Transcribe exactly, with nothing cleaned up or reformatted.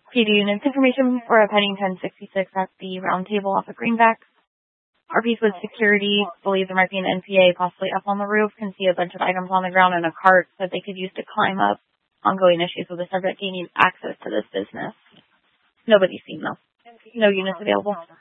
P D units information for a pending ten sixty-six at the round table off of Greenback. R Ps with security believe there might be an N P A possibly up on the roof, can see a bunch of items on the ground and a cart that they could use to climb up. Ongoing issues with the subject gaining access to this business. Nobody's seen though. No units available.